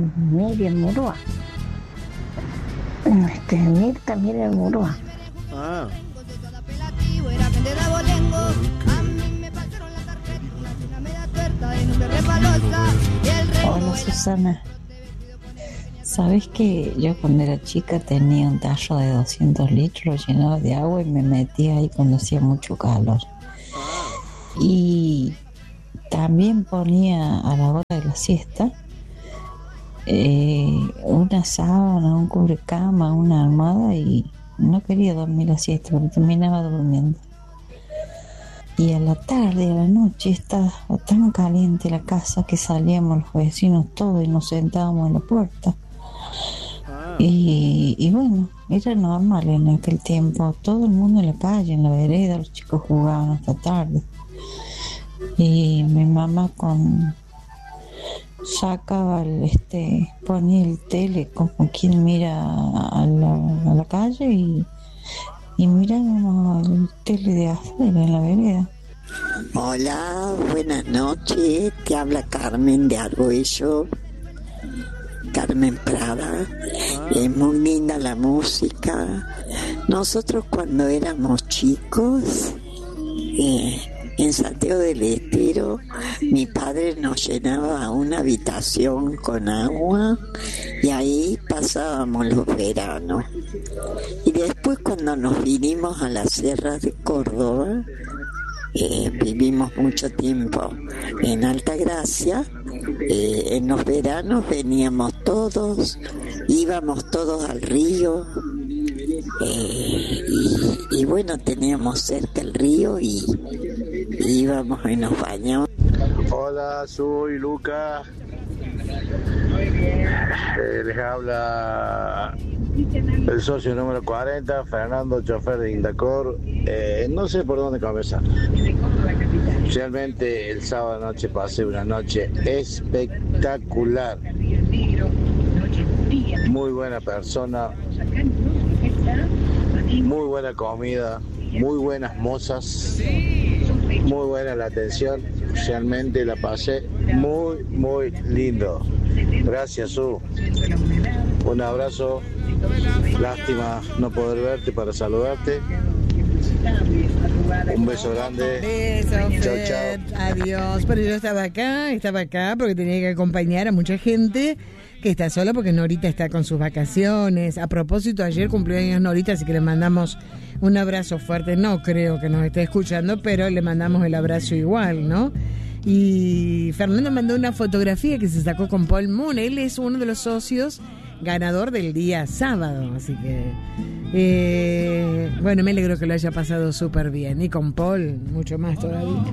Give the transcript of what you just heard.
Miriam Murúa. Mirta Miriam Murúa. Ah. Hola Susana. ¿Sabes que yo cuando era chica tenía un tarro de 200 litros, lo llenaba de agua y me metía ahí cuando hacía mucho calor? Y también ponía a la hora de la siesta una sábana, un cubrecama, una almohada, y no quería dormir la siesta porque terminaba durmiendo. Y a la tarde, a la noche, estaba tan caliente la casa que salíamos los vecinos todos y nos sentábamos en la puerta. Y bueno, era normal en aquel tiempo, todo el mundo en la calle, en la vereda, los chicos jugaban hasta tarde. Y mi mamá sacaba ponía el tele como quien mira a la calle y mirábamos el tele de afuera en la vereda. Hola, buenas noches, te habla Carmen de Argüello, Carmen Prada. Es muy linda la música. Nosotros cuando éramos chicos, en Santiago del Estero, mi padre nos llenaba una habitación con agua y ahí pasábamos los veranos. Y después cuando nos vinimos a las sierras de Córdoba, vivimos mucho tiempo en Altagracia. En los veranos veníamos todos, íbamos todos al río, y bueno, teníamos cerca el río y íbamos y nos bañamos. Hola, soy Luca. Les habla el socio número 40, Fernando, chofer de Indacor. No sé por dónde comenzar. Realmente el sábado noche pasé una noche espectacular. Muy buena persona, muy buena comida, muy buenas mozas, muy buena la atención. Realmente la pasé muy, muy lindo. Gracias, Su. Un abrazo. Lástima no poder verte para saludarte. Un beso grande. Beso, chao, Fred. chao. Adiós. Pero yo estaba acá porque tenía que acompañar a mucha gente que está sola porque Norita está con sus vacaciones. A propósito, ayer cumplió años Norita, así que le mandamos un abrazo fuerte. No creo que nos esté escuchando, pero le mandamos el abrazo igual, ¿no? Y Fernando mandó una fotografía que se sacó con Paul Moon. Él es uno de los socios ganador del día sábado, así que bueno, me alegro que lo haya pasado súper bien, y con Paul mucho más todavía.